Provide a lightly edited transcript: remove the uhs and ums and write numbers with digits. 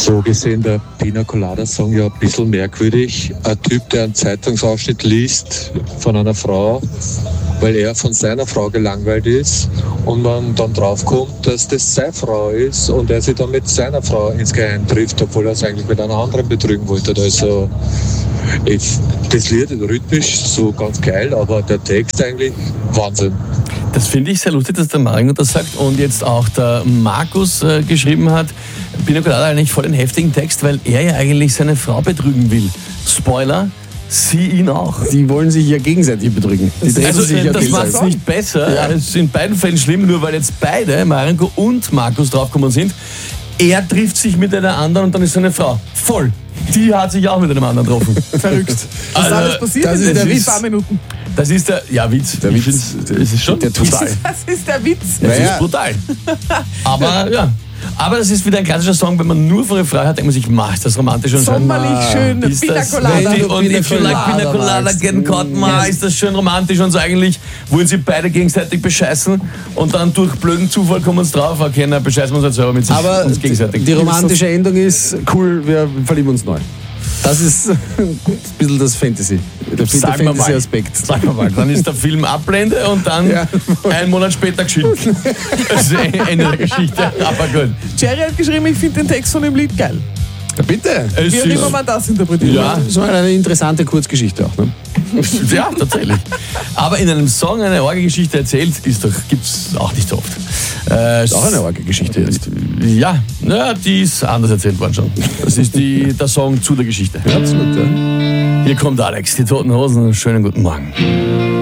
So gesehen der Pina Colada Song ja ein bisschen merkwürdig. Ein Typ, der einen Zeitungsausschnitt liest von einer Frau, weil er von seiner Frau gelangweilt ist und man dann draufkommt, dass das seine Frau ist und er sich dann mit seiner Frau insgeheim trifft, obwohl er es eigentlich mit einer anderen betrügen wollte. Also das Lied rhythmisch so ganz geil, aber der Text eigentlich Wahnsinn. Das finde ich sehr lustig, dass der Maringo das sagt und jetzt auch der Markus geschrieben hat, Pina Colada eigentlich voll den heftigen Text, weil er ja eigentlich seine Frau betrügen will. Spoiler, sie ihn auch. Die wollen sich ja gegenseitig betrügen. Das macht es nicht besser. Ja. Es ist in beiden Fällen schlimm, nur weil jetzt beide, Maringo und Markus, draufgekommen sind. Er trifft sich mit einer anderen und dann ist seine Frau voll. Die hat sich auch mit einem anderen getroffen. Verrückt. Was ist alles passiert in den paar Minuten? Das ist der Witz. Der Witz. Das ist schon der brutal. Das ist der Witz. Das ist brutal. Aber ja. Aber das ist wieder ein klassischer Song, wenn man nur von Refrain hat, denkt man sich, ist das romantisch und sommerlich schön, Pina Colada. Und if you like Pina Colada getting caught, ist das schön romantisch und so eigentlich wollen sie beide gegenseitig bescheißen und dann durch blöden Zufall kommen uns drauf, okay, na, bescheißen wir uns halt selber mit sich uns gegenseitig. Die romantische Endung ist cool, wir verlieben uns neu. Das ist ein bisschen das Fantasy. Der Fantasy-Aspekt. Sagen wir mal. Dann ist der Film Ablende und dann einen Monat später geschieden. Das ist Ende der Geschichte. Aber gut. Jerry hat geschrieben, ich finde den Text von dem Lied geil. Ja, bitte. Wie auch immer man das interpretiert. Ja. Das war eine interessante Kurzgeschichte auch. Ne? Ja, tatsächlich. Aber in einem Song eine Orgelgeschichte erzählt, gibt es auch nicht so oft. Ist auch eine Orgelgeschichte jetzt. Ja, die ist anders erzählt worden schon. Das ist der Song zu der Geschichte. Ja, absolut. Ja. Hier kommt Alex, die Toten Hosen. Schönen guten Morgen.